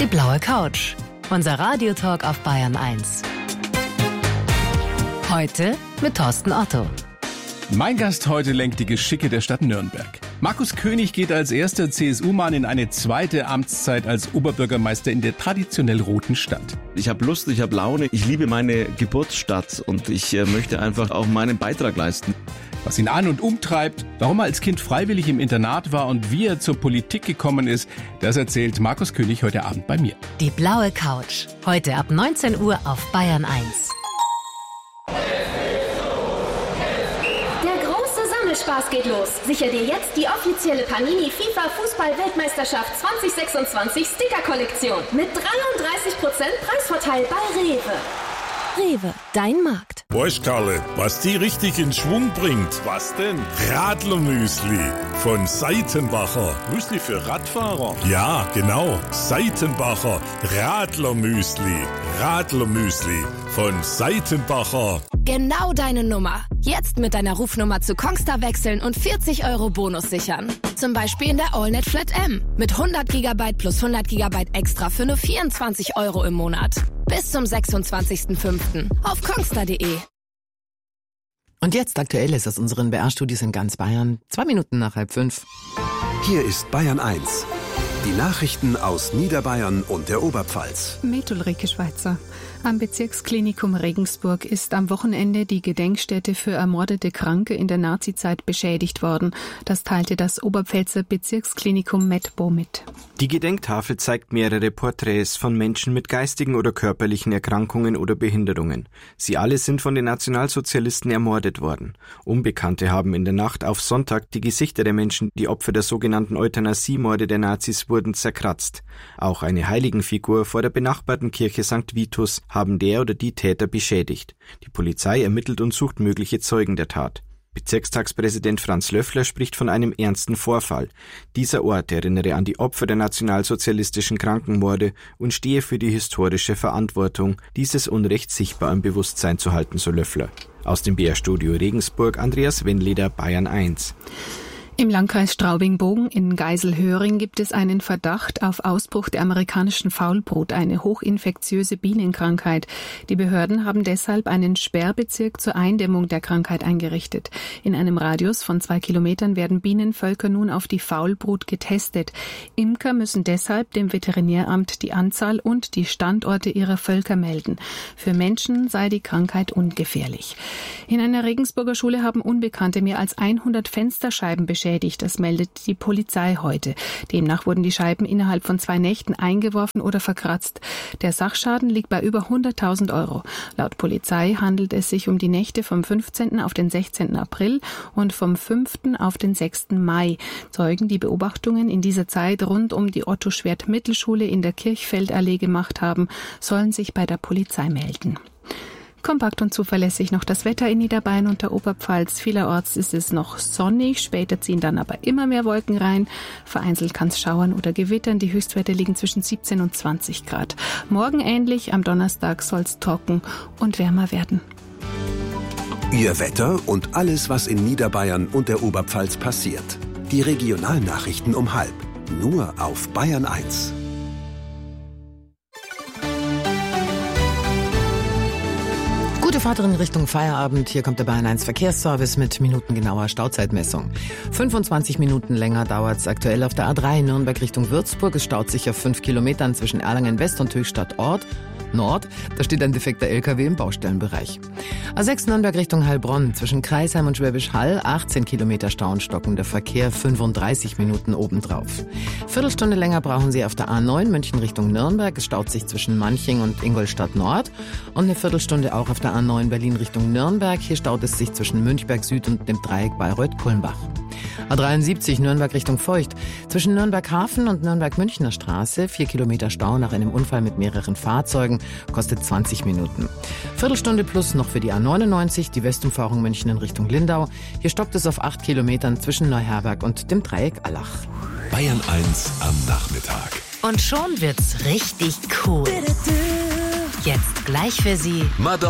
Die blaue Couch. Unser Radiotalk auf Bayern 1. Heute mit Thorsten Otto. Mein Gast heute lenkt die Geschicke der Stadt Nürnberg. Markus König geht als erster CSU-Mann in eine zweite Amtszeit als Oberbürgermeister in der traditionell roten Stadt. Ich habe Lust, ich habe Laune, ich liebe meine Geburtsstadt und ich möchte einfach auch meinen Beitrag leisten. Was ihn an- und umtreibt, warum er als Kind freiwillig im Internat war und wie er zur Politik gekommen ist, das erzählt Markus König heute Abend bei mir. Die blaue Couch. Heute ab 19 Uhr auf Bayern 1. Spaß geht los. Sicher dir jetzt die offizielle Panini FIFA Fußball-Weltmeisterschaft 2026 Sticker-Kollektion mit 33% Preisvorteil bei Rewe. Rewe, dein Markt. Weißt Karle, was die richtig in Schwung bringt? Was denn? Radlermüsli von Seitenbacher. Müsli für Radfahrer? Ja, genau. Seitenbacher Radlermüsli. Radlermüsli von Seitenbacher. Genau deine Nummer. Jetzt mit deiner Rufnummer zu Kongstar wechseln und 40 € Bonus sichern. Zum Beispiel in der AllNet Flat M. Mit 100 GB plus 100 GB extra für nur 24 € im Monat. Bis zum 26.05. auf kongstar.de. Und jetzt Aktuelles aus unseren BR-Studios in ganz Bayern. 2 Minuten nach 4:30. Hier ist Bayern 1. Die Nachrichten aus Niederbayern und der Oberpfalz. Mit Ulrike Schweizer. Am Bezirksklinikum Regensburg ist am Wochenende die Gedenkstätte für ermordete Kranke in der Nazizeit beschädigt worden. Das teilte das Oberpfälzer Bezirksklinikum Medbo mit. Die Gedenktafel zeigt mehrere Porträts von Menschen mit geistigen oder körperlichen Erkrankungen oder Behinderungen. Sie alle sind von den Nationalsozialisten ermordet worden. Unbekannte haben in der Nacht auf Sonntag die Gesichter der Menschen, die Opfer der sogenannten Euthanasiemorde der Nazis wurden, zerkratzt. Auch eine Heiligenfigur vor der benachbarten Kirche St. Vitus haben der oder die Täter beschädigt. Die Polizei ermittelt und sucht mögliche Zeugen der Tat. Bezirkstagspräsident Franz Löffler spricht von einem ernsten Vorfall. Dieser Ort erinnere an die Opfer der nationalsozialistischen Krankenmorde und stehe für die historische Verantwortung, dieses Unrecht sichtbar im Bewusstsein zu halten, so Löffler. Aus dem BR-Studio Regensburg, Andreas Wenleder, Bayern 1. Im Landkreis Straubing-Bogen in Geiselhöring gibt es einen Verdacht auf Ausbruch der amerikanischen Faulbrut, eine hochinfektiöse Bienenkrankheit. Die Behörden haben deshalb einen Sperrbezirk zur Eindämmung der Krankheit eingerichtet. In einem Radius von 2 Kilometern werden Bienenvölker nun auf die Faulbrut getestet. Imker müssen deshalb dem Veterinäramt die Anzahl und die Standorte ihrer Völker melden. Für Menschen sei die Krankheit ungefährlich. In einer Regensburger Schule haben Unbekannte mehr als 100 Fensterscheiben beschädigt. Das meldet die Polizei heute. Demnach wurden die Scheiben innerhalb von 2 Nächten eingeworfen oder verkratzt. Der Sachschaden liegt bei über 100.000 €. Laut Polizei handelt es sich um die Nächte vom 15. auf den 16. April und vom 5. auf den 6. Mai. Zeugen, die Beobachtungen in dieser Zeit rund um die Otto-Schwert-Mittelschule in der Kirchfeldallee gemacht haben, sollen sich bei der Polizei melden. Kompakt und zuverlässig noch das Wetter in Niederbayern und der Oberpfalz. Vielerorts ist es noch sonnig, später ziehen dann aber immer mehr Wolken rein. Vereinzelt kann es schauern oder gewittern. Die Höchstwerte liegen zwischen 17 und 20 Grad. Morgen ähnlich, am Donnerstag soll es trocken und wärmer werden. Ihr Wetter und alles, was in Niederbayern und der Oberpfalz passiert. Die Regionalnachrichten um 12:30. Nur auf Bayern 1. Gute Fahrt in Richtung Feierabend. Hier kommt der Bayern 1 Verkehrsservice mit minutengenauer Stauzeitmessung. 25 Minuten länger dauert es aktuell auf der A3 Nürnberg Richtung Würzburg. Es staut sich auf 5 Kilometern zwischen Erlangen West und Höchstadt Nord. Da steht ein defekter LKW im Baustellenbereich. A6 Nürnberg Richtung Heilbronn. Zwischen Kreisheim und Schwäbisch Hall 18 Kilometer Stau und stockender Verkehr, 35 Minuten obendrauf. Viertelstunde länger brauchen Sie auf der A9 München Richtung Nürnberg. Es staut sich zwischen Manching und Ingolstadt Nord. Und eine Viertelstunde auch auf der A9 Berlin Richtung Nürnberg. Hier staut es sich zwischen Münchberg Süd und dem Dreieck Bayreuth-Kulmbach. A73 Nürnberg Richtung Feucht. Zwischen Nürnberg Hafen und Nürnberg Münchner Straße 4 Kilometer Stau nach einem Unfall mit mehreren Fahrzeugen, kostet 20 Minuten. Viertelstunde plus noch für die A99, die Westumfahrung München in Richtung Lindau. Hier stoppt es auf 8 Kilometern zwischen Neuherberg und dem Dreieck Allach. Bayern 1 am Nachmittag. Und schon wird's richtig cool. Jetzt gleich für Sie Madonna.